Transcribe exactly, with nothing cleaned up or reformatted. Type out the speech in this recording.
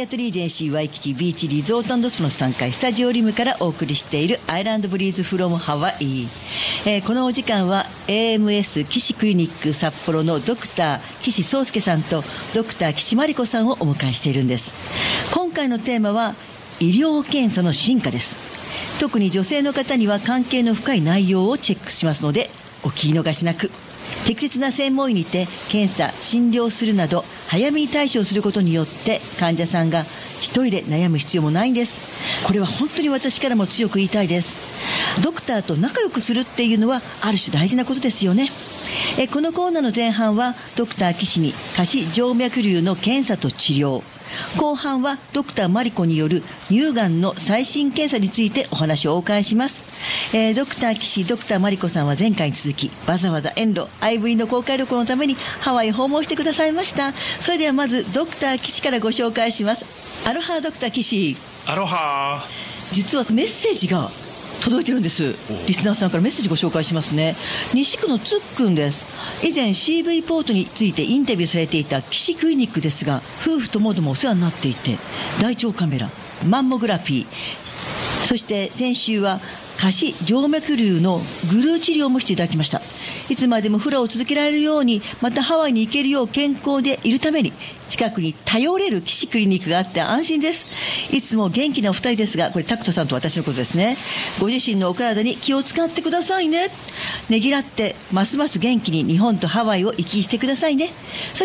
アットリージェンシーワイキキビーチリゾート&スパのさんがいスタジオリムからお送りしているアイランドブリーズフロムハワイ、えー、このお時間は エーエムエス 岸クリニック札幌のドクター岸壮介さんとドクター岸真理子さんをお迎えしているんです。今回のテーマは医療検査の進化です。特に女性の方には関係の深い内容をチェックしますのでお聞き逃しなく。適切な専門医にて検査診療するなど早めに対処することによって患者さんが一人で悩む必要もないんです。これは本当に私からも強く言いたいです。ドクターと仲良くするっていうのはある種大事なことですよね。えこのコーナーの前半はドクター岸に下肢静脈瘤の検査と治療、後半はドクターマリコによる乳がんの最新検査についてお話をお伺いします。えー、ドクター岸、ドクターマリコさんは前回に続きわざわざ遠路 アイブイ の公開旅行のためにハワイ訪問してくださいました。それではまずドクター岸からご紹介します。アロハドクター岸。 アロハ。 実はメッセージが届いてるんです。リスナーさんからメッセージご紹介しますね。西区のつっくんです。以前 シーブイ ポートについてインタビューされていた岸クリニックですが、夫婦ともどもお世話になっていて大腸カメラ、マンモグラフィー、そして先週は下肢静脈瘤のグルー治療もしていただきました。いつまでもフラを続けられるように、またハワイに行けるよう健康でいるために近くに頼れる岸クリニックがあって安心です。いつも元気なお二人ですが、これタクトさんと私のことですね。ご自身のお体に気を使ってくださいね。ねぎらってますます元気に日本とハワイを行き来してくださいね。